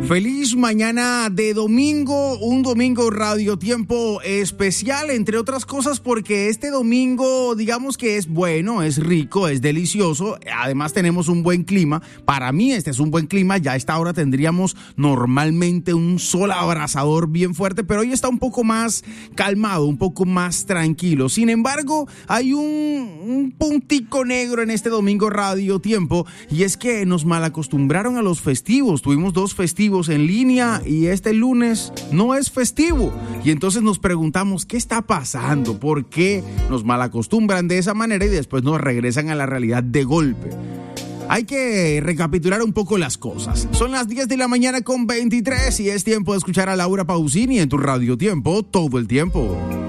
Feliz mañana de domingo, un domingo Radio Tiempo especial, entre otras cosas porque este domingo digamos que es bueno, es rico, es delicioso, además tenemos un buen clima. Para mí este es un buen clima, ya a esta hora tendríamos normalmente un sol abrasador bien fuerte, pero hoy está un poco más calmado, un poco más tranquilo. Sin embargo, hay un puntico negro en este domingo Radio Tiempo y es que nos malacostumbraron a los festivos. Tuvimos 2 festivos en línea y este lunes no es festivo. Y entonces nos preguntamos qué está pasando, por qué nos malacostumbran de esa manera y después nos regresan a la realidad de golpe. Hay que recapitular un poco las cosas. Son las 10 de la mañana con 23 y es tiempo de escuchar a Laura Pausini en tu Radio Tiempo todo el tiempo.